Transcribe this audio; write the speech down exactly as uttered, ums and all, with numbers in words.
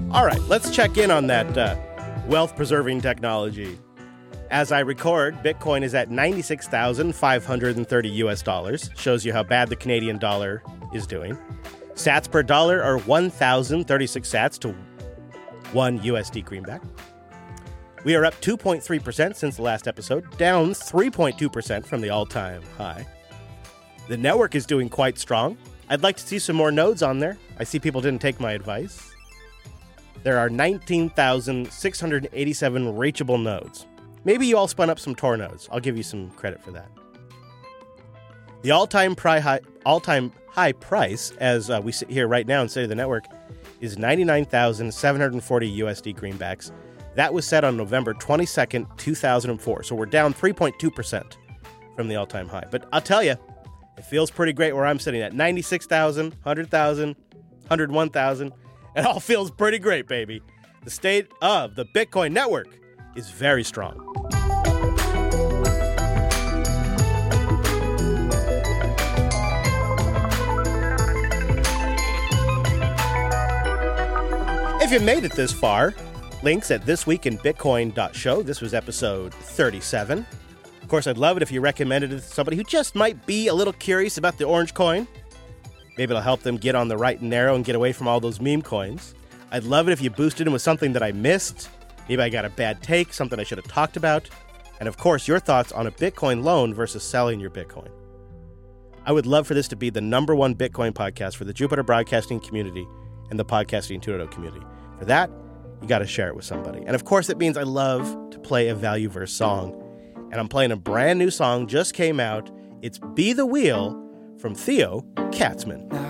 All right, let's check in on that uh, wealth-preserving technology. As I record, Bitcoin is at ninety-six thousand five hundred thirty U S dollars. Shows you how bad the Canadian dollar is doing. Sats per dollar are one thousand thirty-six sats to one U S D greenback. We are up two point three percent since the last episode, down three point two percent from the all-time high. The network is doing quite strong. I'd like to see some more nodes on there. I see people didn't take my advice. There are nineteen thousand six hundred eighty-seven reachable nodes. Maybe you all spun up some Tor nodes. I'll give you some credit for that. The all-time, pri- high, all-time high price, as uh, we sit here right now in State of the Network, is ninety-nine thousand seven hundred forty U S D greenbacks. That was set on November twenty-second, two thousand four. So we're down three point two percent from the all-time high. But I'll tell you, it feels pretty great where I'm sitting at ninety-six thousand, one hundred thousand, one hundred one thousand. It all feels pretty great, baby. The state of the Bitcoin network is very strong. If you made it this far, links at this week in bitcoin dot show. This was episode thirty-seven. Of course, I'd love it if you recommended it to somebody who just might be a little curious about the orange coin. Maybe it'll help them get on the right and narrow and get away from all those meme coins. I'd love it if you boosted them with something that I missed. Maybe I got a bad take, something I should have talked about. And of course, your thoughts on a Bitcoin loan versus selling your Bitcoin. I would love for this to be the number one Bitcoin podcast for the Jupiter Broadcasting community and the Podcasting two point oh community. For that, you got to share it with somebody. And of course, it means I love to play a value verse song. And I'm playing a brand new song, just came out. It's Be the Wheel from Theo Katzman.